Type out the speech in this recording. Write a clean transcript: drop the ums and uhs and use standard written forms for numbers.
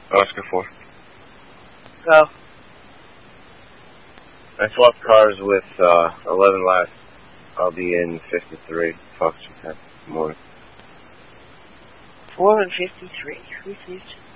Oscar 4. Go. I swapped cars with 11 laps. I'll be in 53. Fox morning. 4 and 53? Who's these?